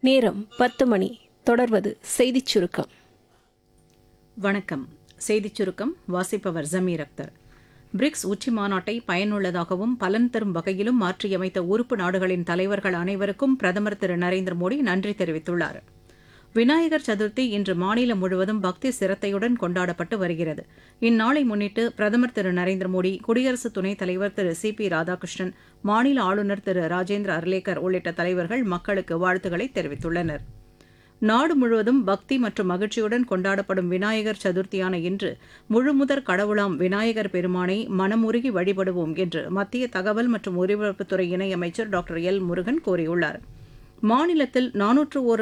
நேரம் 10 மணி. தொடர்வது செய்திச் சுருக்கம். வணக்கம். செய்திச் சுருக்கம் வாசிப்பவர் ஜமீர் அக்தர். பிரிக்ஸ் உச்சி மாநாட்டை பயனுள்ளதாகவும் பலன் தரும் வகையிலும் மாற்றியமைத்த உறுப்பு நாடுகளின் தலைவர்கள் அனைவருக்கும் பிரதமர் திரு நரேந்திர மோடி நன்றி தெரிவித்துள்ளார். விநாயகர் சதுர்த்தி இன்று மாநிலம் முழுவதும் பக்தி சிரத்தையுடன் கொண்டாடப்பட்டு வருகிறது. இந்நாளை முன்னிட்டு பிரதமர் திரு நரேந்திர மோடி, குடியரசு துணைத் தலைவர் திரு சி.பி. ராதாகிருஷ்ணன், மாநில ஆளுநர் திரு ராஜேந்திர அர்லேக்கர் உள்ளிட்ட தலைவர்கள் மக்களுக்கு வாழ்த்துக்களை தெரிவித்துள்ளனர். நாடு முழுவதும் பக்தி மற்றும் மகிழ்ச்சியுடன் கொண்டாடப்படும் விநாயகர் சதுர்த்தியான இன்று முழுமுதற் கடவுளாம் விநாயகர் பெருமானை மனமுருகி வழிபடுவோம் என்று மத்திய தகவல் மற்றும் ஒலிபரப்புத்துறை இணையமைச்சர் டாக்டர் எல். முருகன் கூறியுள்ளார். மாநிலத்தில் 401